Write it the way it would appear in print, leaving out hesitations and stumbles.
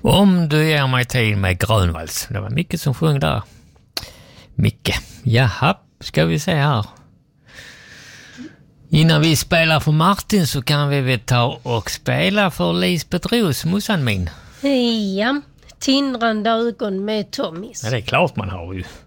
Om du ger mig tid med Grönvalls. Det var Micke som sjöng där. Micke. Jaha, ska vi se här. Innan vi spelar för Martin så kan vi väl ta och spela för Lisbeth Ros, mussan min. Ja, tindrande ögon med Tommys. Ja, det är klart man har ju.